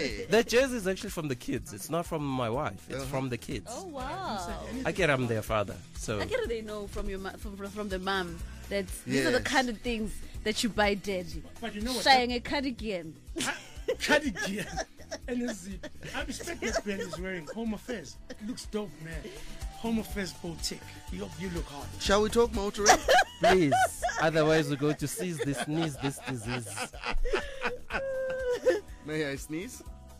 Hey. That jersey is actually from the kids. It's not from my wife. It's from the kids. Oh wow! I get I'm their father. So I get they know from your from the mom that these are the Yes. kind of things that you buy daddy. But you know what? Saying a cardigan. Cardigan. And I respect that Ben is wearing Home Affairs. It looks dope, man. Home Affairs boutique. You look hot. Shall we talk motoring? please, otherwise we're going to seize this disease. May I sneeze?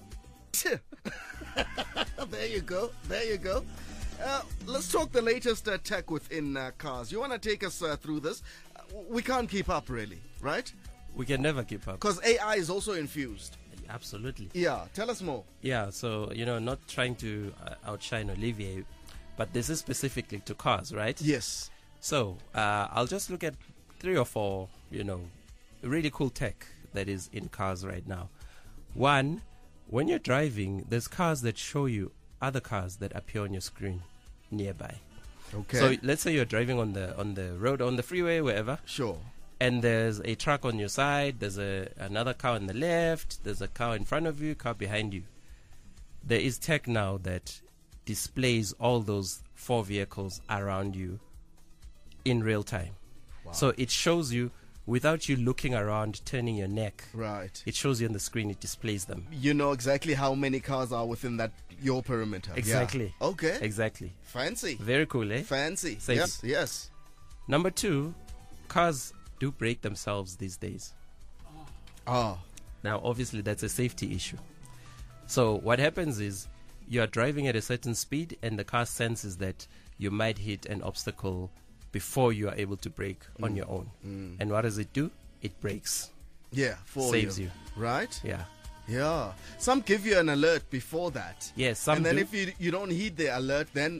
There you go. There you go. Let's talk the latest tech within cars. You want to take us through this? We can't keep up, really, right? We can never keep up. Because AI is also infused. Absolutely. Yeah, tell us more. Yeah, so, not trying to outshine Olivier, but this is specifically to cars, right? Yes. So, I'll just look at 3 or 4, really cool tech that is in cars right now. One, when you're driving, there's cars that show you other cars that appear on your screen nearby. Okay. So, let's say you're driving on the road, on the freeway, wherever. Sure. And there's a truck on your side, there's another car on the left, there's a car in front of you, car behind you. There is tech now that displays all those 4 vehicles around you in real time. Wow. So it shows you without you looking around, turning your neck. Right. It shows you on the screen, it displays them. You know exactly how many cars are within your perimeter. Exactly. Yeah. Okay. Exactly. Fancy. Very cool, eh? Fancy. Safe. Yes. Yes. Number 2, cars do break themselves these days. Oh. Now, obviously, that's a safety issue. So what happens is you are driving at a certain speed and the car senses that you might hit an obstacle before you are able to brake on your own. And what does it do? It brakes. Yeah. Saves you. Right? Yeah. Yeah. Some give you an alert before that. Yes, some And then do. if you don't heed the alert, then,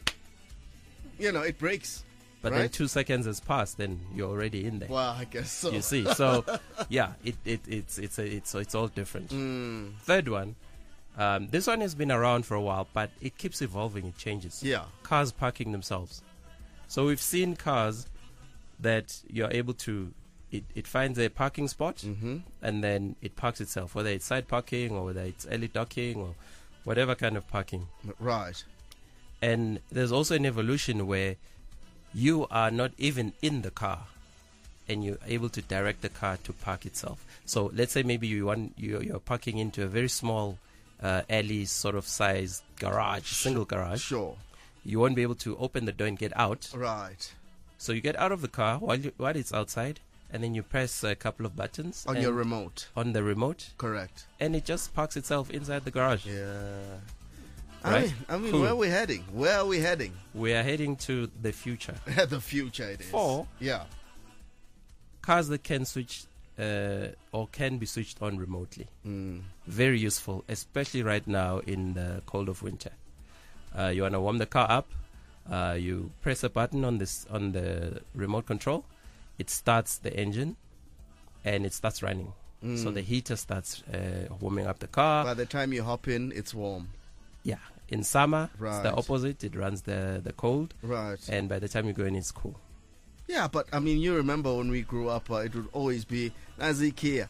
it breaks. But right? then 2 seconds has passed, then you're already in there. Well, I guess so. You see, so yeah, it's all different. Third one, this one has been around for a while, but it keeps evolving. It changes. Yeah. Cars parking themselves. So we've seen cars that you're able to. It finds a parking spot and then it parks itself, whether it's side parking or whether it's early docking or whatever kind of parking. Right. And there's also an evolution where you are not even in the car and you're able to direct the car to park itself. So let's say maybe you're parking into a very small alley sort of size garage, single garage. Sure. You won't be able to open the door and get out. Right. So you get out of the car while it's outside, and then you press a couple of buttons On your remote. on the remote, Correct. and it just parks itself inside the garage. Yeah. Right? I mean, Cool. where are we heading? Where are we heading? We are heading to the future. The future it is. 4, Yeah. cars that can switch or can be switched on remotely. Very useful, especially right now in the cold of winter. You want to warm the car up, you press a button on the remote control, it starts the engine and it starts running. So the heater starts warming up the car. By the time you hop in, it's warm. Yeah, in summer it's Right. the opposite, it runs the cold, Right. and by the time you go in it's cool. Yeah, but I mean, you remember when we grew up, it would always be Nazikia.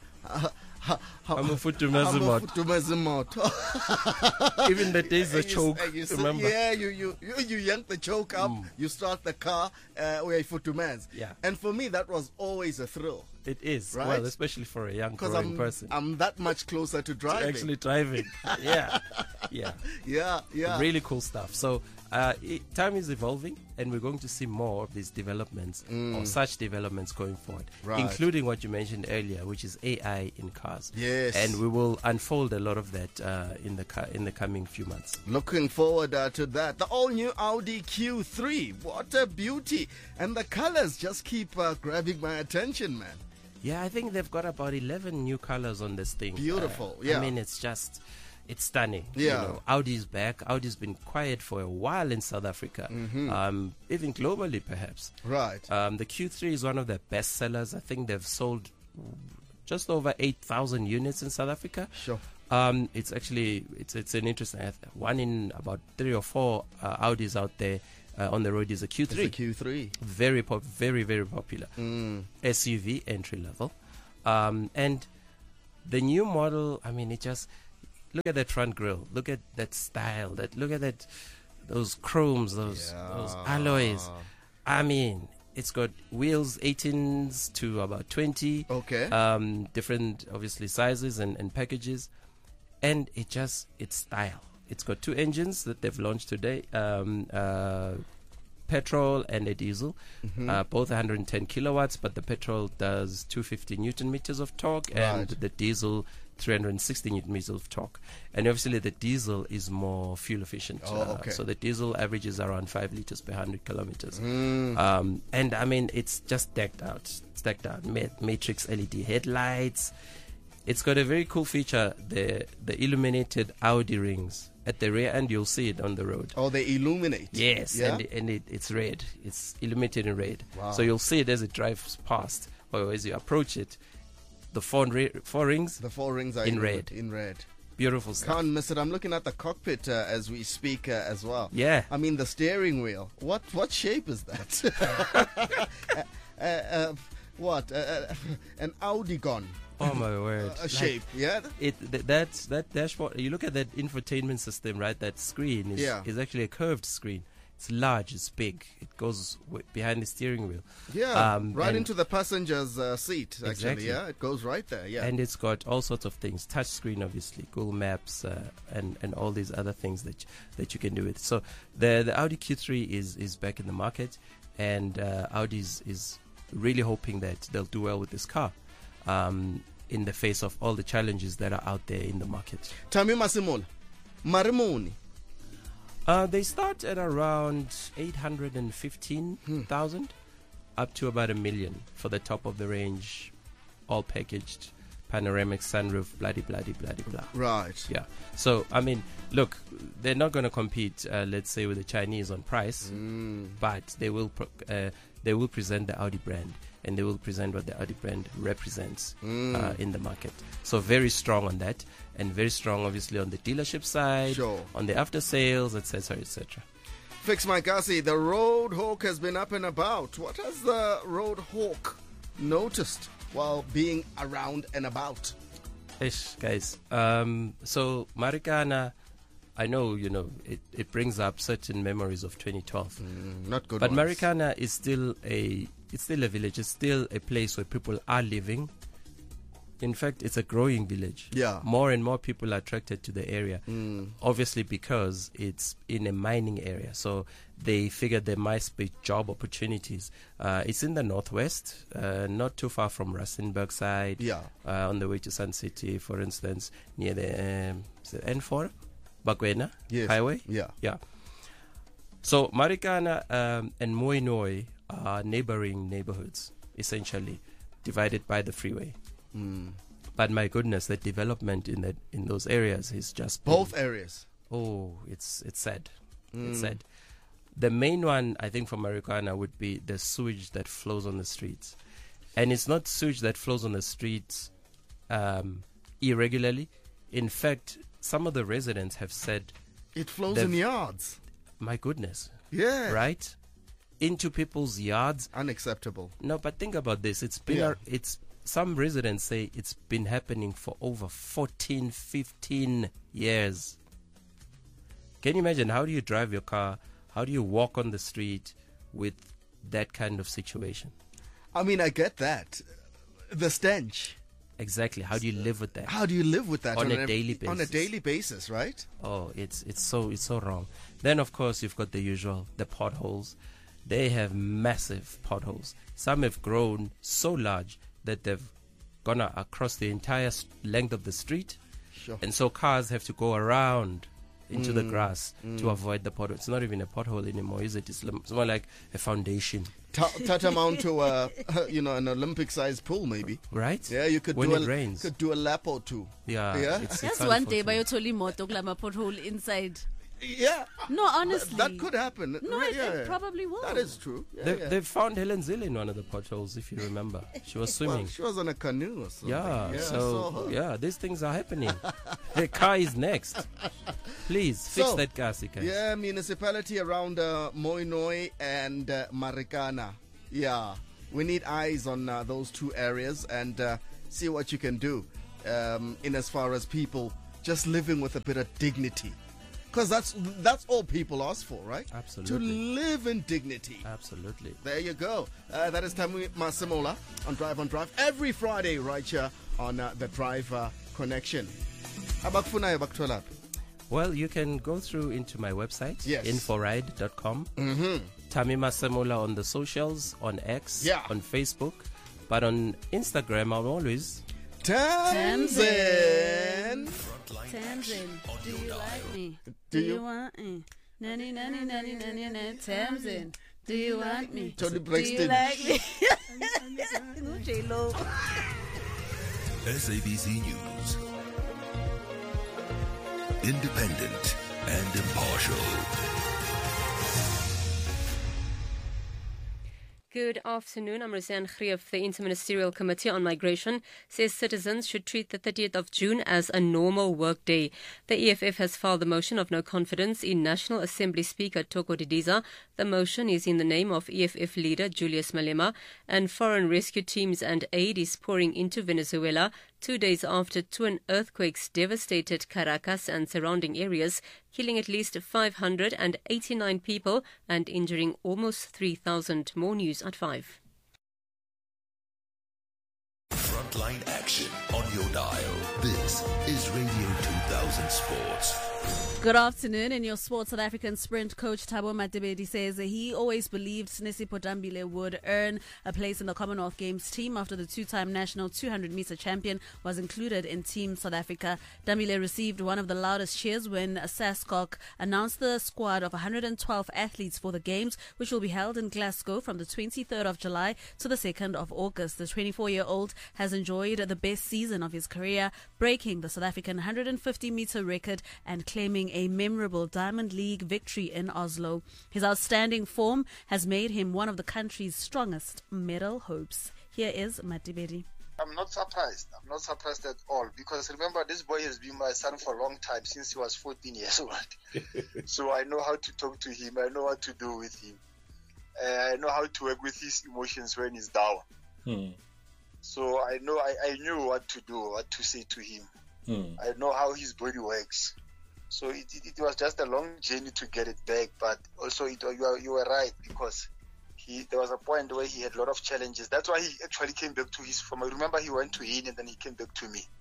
Even the days the choke, remember? Yeah, you yank the choke up, you start the car, we're Futumans. Yeah. And for me, that was always a thrill. It is, Right? well, especially for a young Because growing person. I'm that much closer to driving. Actually driving. Yeah. Yeah. Really cool stuff. So time is evolving, and we're going to see more of these developments or such developments going forward, Right. including what you mentioned earlier, which is AI in cars. Yes. And we will unfold a lot of that in the coming few months. Looking forward to that. The all-new Audi Q3. What a beauty. And the colors just keep grabbing my attention, man. Yeah, I think they've got about 11 new colors on this thing. Beautiful, yeah. I mean, it's stunning. Yeah. Audi's back. Audi's been quiet for a while in South Africa, even globally perhaps. Right. The Q3 is one of their best sellers. I think they've sold just over 8,000 units in South Africa. Sure. It's actually it's an interesting one in about 3 or 4 Audis out there on the road is a Q3. It's a Q3. Very very popular. SUV entry level, and the new model. I mean, it just look at that front grille. Look at that style. Look at that, those chromes, those alloys. I mean, it's got wheels 18s to about 20. Okay. Different, obviously, sizes and packages. And it's style. It's got 2 engines that they've launched today. Petrol and a diesel, both 110 kilowatts, but the petrol does 250 newton meters of torque, and the diesel 360 newton meters of torque. And obviously the diesel is more fuel efficient. So the diesel averages around 5 liters per 100 kilometers. And I mean, it's just stacked out. Matrix LED headlights. It's got a very cool feature, the illuminated Audi rings. At the rear end, you'll see it on the road. Oh, they illuminate. Yes, yeah? and it's red. It's illuminated in red. Wow. So you'll see it as it drives past, or as you approach it. The four rings. The 4 rings are in red. In red. Beautiful stuff. Can't miss it. I'm looking at the cockpit as we speak as well. Yeah. I mean, the steering wheel. What shape is that? An Audigon. Oh my word! Shape, yeah. That dashboard. You look at that infotainment system, right? That screen is actually a curved screen. It's large. It's big. It goes behind the steering wheel. Yeah, right into the passenger's seat. Actually, exactly. Yeah, it goes right there. Yeah, and it's got all sorts of things. Touch screen, obviously, Google Maps, and all these other things that you can do with. So the Audi Q3 is back in the market, and Audi is really hoping that they'll do well with this car. In the face of all the challenges that are out there in the market. Tami Masimol, Marimoni. They start at around 815,000 up to about 1 million for the top of the range, all packaged, panoramic sunroof, bloody blah. Right. Yeah. So, I mean, look, they're not going to compete, let's say, with the Chinese on price, but they will present the Audi brand. And they will present what the Audi brand represents in the market. So very strong on that, and very strong, obviously, on the dealership side, on the after sales, etc., etc. Fix My Gussie, the Road Hawk has been up and about. What has the Road Hawk noticed while being around and about? Ish, guys. So Marikana, I know, it brings up certain memories of 2012. Not good. But ones. Marikana is still a village. It's still a place where people are living. In fact, it's a growing village. Yeah. More and more people are attracted to the area. Obviously, because it's in a mining area. So they figured there might be job opportunities. It's in the northwest, not too far from Rustenburg side. Yeah. On the way to Sun City, for instance, near the N4, Bakwena highway. Yeah. Yeah. So Marikana and Moinoi are neighboring neighborhoods, essentially, divided by the freeway. But my goodness, the development in those areas is just both areas. Oh, it's sad. It's sad. The main one, I think, for Marikana would be the sewage that flows on the streets, and it's not sewage that flows on the streets irregularly. In fact, some of the residents have said it flows in yards. My goodness. Yeah. Right? Into people's yards. Unacceptable. No, but think about this. It's been some residents say it's been happening for over 14, 15 years. Can you imagine? How do you drive your car? How do you walk on the street with that kind of situation? I mean, I get that. The stench. Exactly. How do you live with that? How do you live with that on a daily basis? On a daily basis, right? Oh, it's so wrong. Then, of course, you've got the usual, the potholes. They have massive potholes. Some have grown so large that they've gone across the entire length of the street. Sure. And so cars have to go around into the grass to avoid the pothole. It's not even a pothole anymore, is it? It's more like a foundation. Tantamount to an Olympic-sized pool, maybe. Right? Yeah, you could when it rains. Could do a lap or two. Yeah. That's one day by your moto glama pothole inside. Yeah. No, honestly. That could happen. No, it probably will. That is true. They found Helen Zill in one of the potholes, if you remember. She was swimming. Well, she was on a canoe or something. Yeah, these things are happening. The car is next. Please, fix that car, Sika. Yeah, municipality around Moinoi and Marikana. Yeah, we need eyes on those two areas and see what you can do in as far as people just living with a bit of dignity. Because that's all people ask for, right? Absolutely. To live in dignity. Absolutely. There you go. That is Tami Masemola on Drive on Drive every Friday right here on the Drive Connection. Abakufuna abakuthola. Well, you can go through into my website, Yes. inforide.com. Tami Masemola on the socials, on X, Yeah. on Facebook. But on Instagram, I'm always Tamsin. Tamsin, do you like me? Do you- want me? Nanny, nanny, nanny, nanny, nanny. Tamsin, do you want me? Tony Do you Braxton. like me? J-Lo. SABC News. Independent and impartial. Good afternoon. I'm Roseanne Greef. The Interministerial Committee on Migration says citizens should treat the 30th of June as a normal work day. The EFF has filed the motion of no confidence in National Assembly Speaker Thoko Didiza. The motion is in the name of EFF leader Julius Malema, and foreign rescue teams and aid is pouring into Venezuela 2 days after twin earthquakes devastated Caracas and surrounding areas, killing at least 589 people and injuring almost 3,000. More news at 5. Frontline action on your dial. This is Radio 2000 Sports. Good afternoon. In your sports, South African sprint coach Thabo Matebedi says that he always believed Sinesipho Dambile would earn a place in the Commonwealth Games team after the two-time national 200-meter champion was included in Team South Africa. Dambile received one of the loudest cheers when SASCOC announced the squad of 112 athletes for the Games, which will be held in Glasgow from the 23rd of July to the 2nd of August. The 24-year-old has enjoyed the best season of his career, breaking the South African 150-meter record and claiming a memorable Diamond League victory in Oslo. His outstanding form has made him one of the country's strongest medal hopes. Here is Matebedi. I'm not surprised. I'm not surprised at all because remember, this boy has been my son for a long time, since he was 14 years old. So I know how to talk to him. I know what to do with him. I know how to work with his emotions when he's down. So I know I knew what to do, what to say to him. I know how his body works. So it was just a long journey to get it back, but also you were right because there was a point where he had a lot of challenges. That's why he actually came back to his form. I remember he went to him and then he came back to me.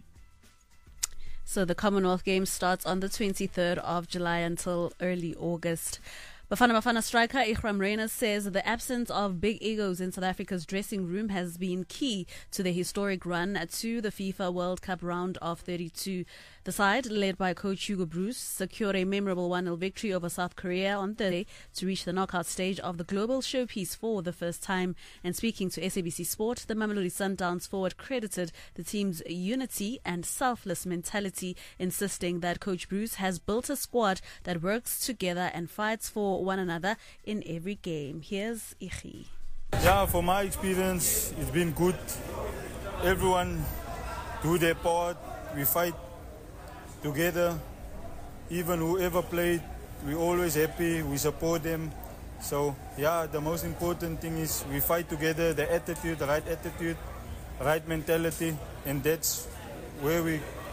So the Commonwealth Games starts on the 23rd of July until early August. Bafana striker Ikram Reina says the absence of big egos in South Africa's dressing room has been key to the historic run to the FIFA World Cup round of 32. The side, led by coach Hugo Broos, secured a memorable 1-0 victory over South Korea on Thursday to reach the knockout stage of the global showpiece for the first time. And speaking to SABC Sport, the Mamelodi Sundowns forward credited the team's unity and selfless mentality, insisting that coach Broos has built a squad that works together and fights for one another in every game. Here's Ichi. Yeah, for my experience, it's been good. Everyone do their part. We fight together. Even whoever played, we're always happy. We support them. So, yeah, the most important thing is we fight together, the attitude, right mentality, and that's where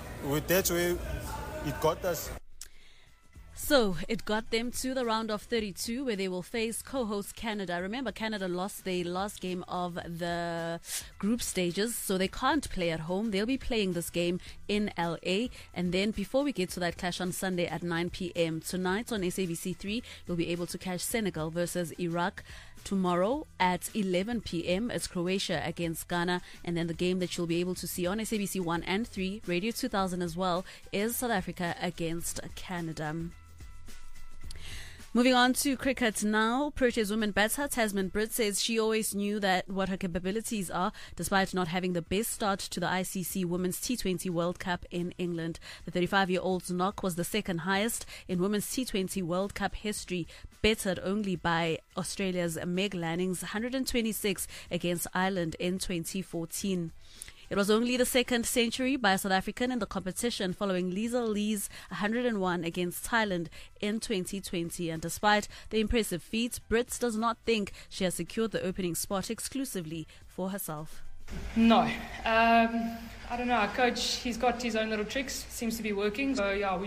it got us. So it got them to the round of 32 where they will face co-host Canada. Remember, Canada lost their last game of the group stages, so they can't play at home. They'll be playing this game in LA. And then before we get to that clash on Sunday at 9 p.m. tonight on SABC3, you'll be able to catch Senegal versus Iraq. Tomorrow at 11 p.m. it's Croatia against Ghana, and then the game that you'll be able to see on SABC 1 and 3, Radio 2000 as well, is South Africa against Canada. Moving on to cricket now. Proteas women batter Tasman Britt says she always knew that what her capabilities are, despite not having the best start to the ICC Women's T20 World Cup in England. The 35-year-old's knock was the second highest in Women's T20 World Cup history, bettered only by Australia's Meg Lanning's 126 against Ireland in 2014. It was only the second century by a South African in the competition, following Lisa Lee's 101 against Thailand in 2020. And despite the impressive feat, Brits does not think she has secured the opening spot exclusively for herself. No. I don't know. Our coach, he's got his own little tricks. Seems to be working. So, yeah, we